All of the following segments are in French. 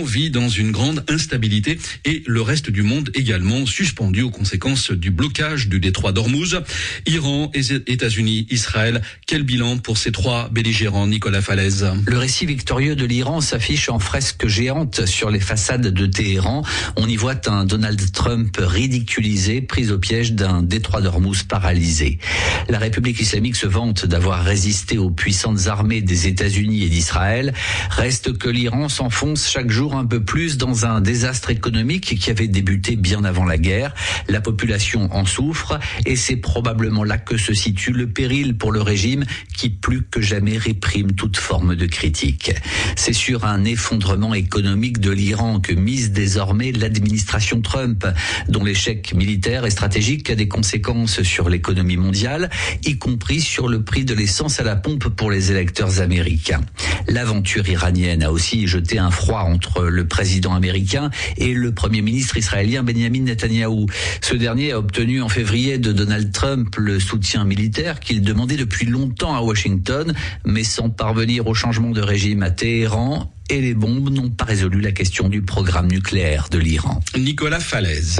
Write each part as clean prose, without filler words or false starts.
vit dans une grande instabilité et le reste du monde également suspendu aux conséquences du blocage du détroit d'Ormuz. Iran, États-Unis, Israël, quel bilan pour ces trois belligérants, Nicolas Falaise? Le récit victorieux de l'Iran s'affiche en fresque géante sur les façades de Téhéran. On y voit un Donald Trump ridiculisé, pris au piège d'un détroit d'Ormuz paralysé. La République islamique se vante d'avoir résisté aux puissantes armées des États-Unis et d'Israël. Reste que l'Iran s'enfonce chaque jour un peu plus dans un désastre économique qui avait débuté bien avant la guerre. La population en souffre et c'est probablement là que se situe le péril pour le régime qui plus que jamais réprime toute forme de critique. C'est sur un effondrement économique de l'Iran que mise désormais l'administration Trump, dont l'échec militaire et stratégique a des conséquences sur l'économie mondiale, y compris sur le prix de l'essence à la pompe pour les électeurs américains. L'aventure iranienne a aussi jeté un froid entre le président américain et le premier ministre israélien Benjamin Netanyahou. Ce dernier a obtenu en février de Donald Trump le soutien militaire qu'il demandait depuis longtemps à Washington, mais sans parvenir au changement de régime à Téhéran. Et les bombes n'ont pas résolu la question du programme nucléaire de l'Iran. Nicolas Falaise.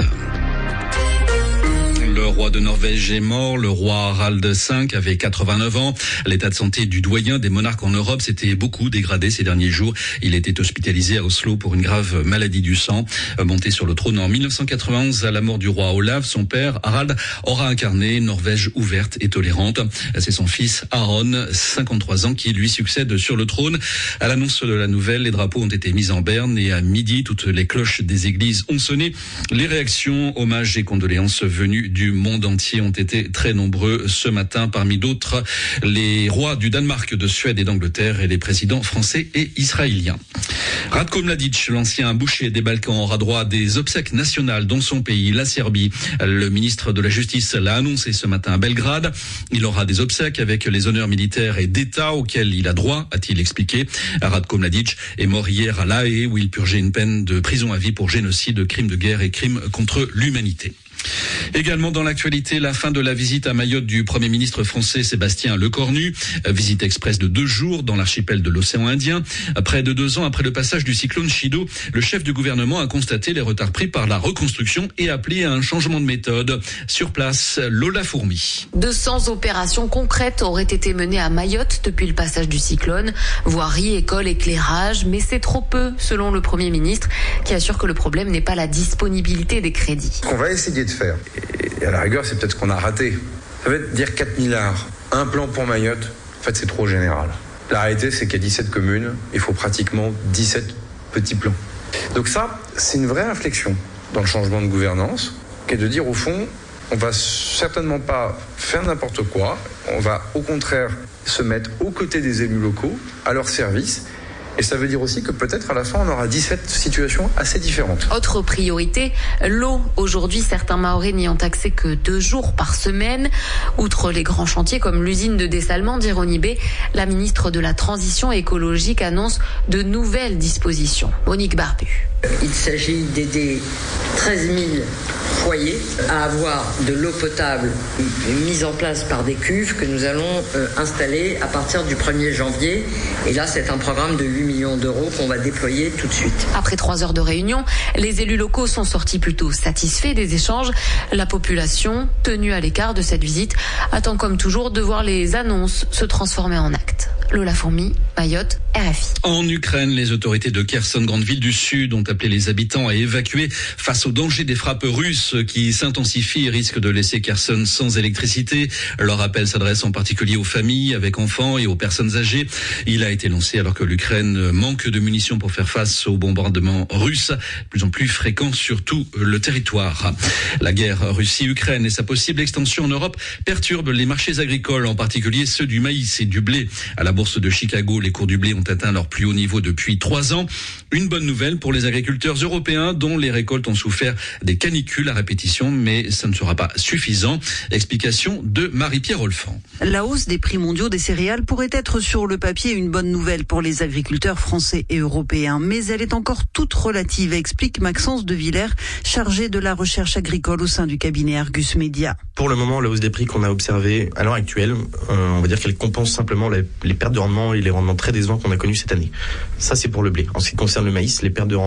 Le roi de Norvège est mort. Le roi Harald V avait 89 ans. L'état de santé du doyen des monarques en Europe s'était beaucoup dégradé ces derniers jours. Il était hospitalisé à Oslo pour une grave maladie du sang. Monté sur le trône en 1991 à la mort du roi Olav, son père Harald aura incarné une Norvège ouverte et tolérante. C'est son fils Aron, 53 ans, qui lui succède sur le trône. À l'annonce de la nouvelle, les drapeaux ont été mis en berne et à midi, toutes les cloches des églises ont sonné. Les réactions, hommages et condoléances venues du monde entier ont été très nombreux ce matin. Parmi d'autres, les rois du Danemark, de Suède et d'Angleterre et les présidents français et israéliens. Ratko Mladic, l'ancien boucher des Balkans, aura droit à des obsèques nationales dans son pays, la Serbie. Le ministre de la Justice l'a annoncé ce matin à Belgrade. Il aura des obsèques avec les honneurs militaires et d'État auxquels il a droit, a-t-il expliqué. Ratko Mladic est mort hier à La Haye où il purgeait une peine de prison à vie pour génocide, crimes de guerre et crimes contre l'humanité. Également dans l'actualité, la fin de la visite à Mayotte du Premier ministre français Sébastien Lecornu. Visite express de 2 jours dans l'archipel de l'océan Indien. Près de 2 ans après le passage du cyclone Chido, le chef du gouvernement a constaté les retards pris par la reconstruction et appelé à un changement de méthode. Sur place, Lola Fourmi. 200 opérations concrètes auraient été menées à Mayotte depuis le passage du cyclone. Voirie, école, éclairage, mais c'est trop peu selon le Premier ministre qui assure que le problème n'est pas la disponibilité des crédits. On va essayer de faire, et à la rigueur c'est peut-être ce qu'on a raté, ça veut dire 4 milliards, un plan pour Mayotte, en fait c'est trop général. La réalité c'est qu'il y a 17 communes, il faut pratiquement 17 petits plans. Donc ça, c'est une vraie réflexion dans le changement de gouvernance, qui est de dire au fond, on va certainement pas faire n'importe quoi, on va au contraire se mettre aux côtés des élus locaux, à leur service. Et ça veut dire aussi que peut-être à la fin, on aura 17 situations assez différentes. Autre priorité, l'eau. Aujourd'hui, certains Mahorais n'y ont accès que 2 jours par semaine. Outre les grands chantiers comme l'usine de dessalement d'Ironibé, la ministre de la Transition écologique annonce de nouvelles dispositions. Monique Barbu. Il s'agit d'aider 13 000 foyers à avoir de l'eau potable mise en place par des cuves que nous allons installer à partir du 1er janvier. Et là, c'est un programme de 8 millions d'euros qu'on va déployer tout de suite. Après 3 heures de réunion, les élus locaux sont sortis plutôt satisfaits des échanges. La population, tenue à l'écart de cette visite, attend comme toujours de voir les annonces se transformer en actes. Lola Fourmi, Mayotte, RFI. En Ukraine, les autorités de Kherson, grande ville du sud, ont appelé les habitants à évacuer face au danger des frappes russes qui s'intensifient et risquent de laisser Kherson sans électricité. Leur appel s'adresse en particulier aux familles avec enfants et aux personnes âgées. Il a été lancé alors que l'Ukraine manque de munitions pour faire face aux bombardements russes, de plus en plus fréquents sur tout le territoire. La guerre Russie-Ukraine et sa possible extension en Europe perturbent les marchés agricoles, en particulier ceux du maïs et du blé. À la bourse de Chicago, les cours du blé ont atteint leur plus haut niveau depuis 3 ans. Une bonne nouvelle pour les agriculteurs européens dont les récoltes ont souffert des canicules à répétition, mais ça ne sera pas suffisant. Explication de Marie-Pierre Olfan. La hausse des prix mondiaux des céréales pourrait être sur le papier une bonne nouvelle pour les agriculteurs français et européens, mais elle est encore toute relative, explique Maxence de Villers, chargé de la recherche agricole au sein du cabinet Argus Media. Pour le moment, la hausse des prix qu'on a observée à l'heure actuelle, on va dire qu'elle compense simplement les pertes de rendement et les rendements très décevants qu'on a connus cette année. Ça, c'est pour le blé. En ce qui concerne le maïs, les pertes de rendement